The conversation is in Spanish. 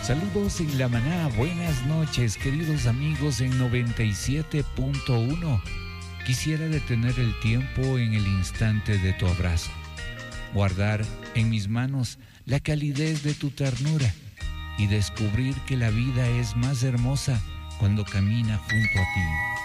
Saludos en la maná, buenas noches, queridos amigos en 97.1. Quisiera detener el tiempo en el instante de tu abrazo, guardar en mis manos la calidez de tu ternura y descubrir que la vida es más hermosa cuando camina junto a ti.